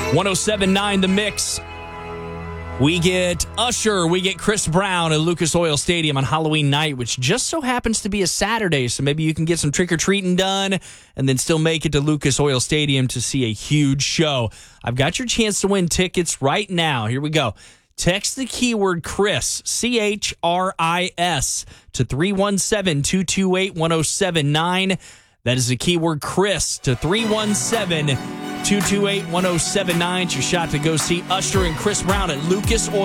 107.9 The Mix. We get Usher, we get Chris Brown at Lucas Oil Stadium on Halloween night, which just so happens to be a Saturday, so maybe you can get some trick-or-treating done and then still make it to Lucas Oil Stadium to see a huge show. I've got your chance to win tickets right now. Here we go. Text the keyword Chris, CHRIS, to 317-228-1079. That is the keyword Chris to 317-228-1079. It's your shot to go see Usher and Chris Brown at Lucas Oil